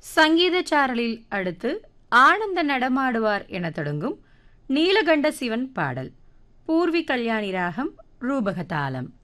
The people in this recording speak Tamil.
சங்கீத சாரலில் அடுத்து ஆனந்த நடமாடுவார் என தொடங்கும் நீலகண்ட சிவன் பாடல். பூர்வி கல்யாணி ராகம், ரூபகதாளம்.